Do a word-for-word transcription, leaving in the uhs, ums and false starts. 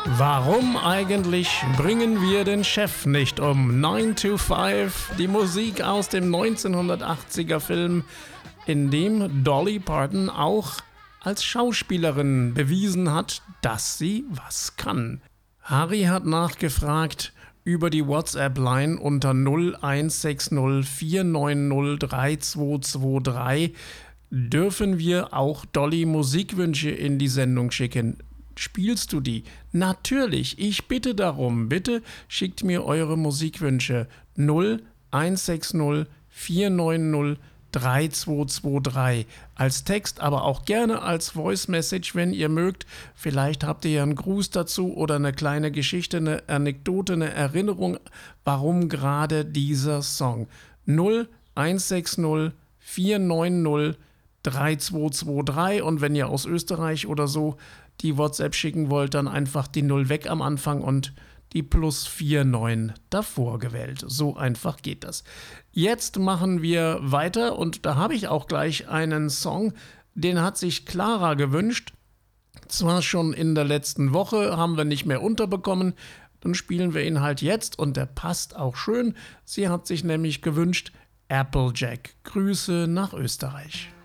Warum eigentlich bringen wir den Chef nicht um? nine to five, die Musik aus dem neunzehnhundertachtziger Film, in dem Dolly Parton auch als Schauspielerin bewiesen hat, dass sie was kann. Harry hat nachgefragt über die WhatsApp-Line unter null eins sechs null vier neun null drei zwei zwei drei. Dürfen wir auch Dolly Musikwünsche in die Sendung schicken? Spielst du die? Natürlich, ich bitte darum. Bitte schickt mir eure Musikwünsche. null eins sechs null vier neun null drei zwei zwei drei. Als Text, aber auch gerne als Voice Message, wenn ihr mögt. Vielleicht habt ihr ja einen Gruß dazu oder eine kleine Geschichte, eine Anekdote, eine Erinnerung, warum gerade dieser Song. null eins sechs null vier neun null drei zwei zwei drei, und wenn ihr aus Österreich oder so die WhatsApp schicken wollt, dann einfach die null weg am Anfang und die plus vier neun davor gewählt. So einfach geht das. Jetzt machen wir weiter und da habe ich auch gleich einen Song, den hat sich Clara gewünscht. Zwar schon in der letzten Woche, haben wir nicht mehr unterbekommen, dann spielen wir ihn halt jetzt und der passt auch schön. Sie hat sich nämlich gewünscht Applejack. Grüße nach Österreich.